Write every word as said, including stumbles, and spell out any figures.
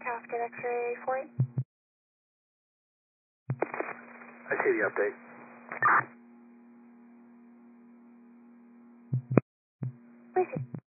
Cascade X-ray four eight. I see the update. Please.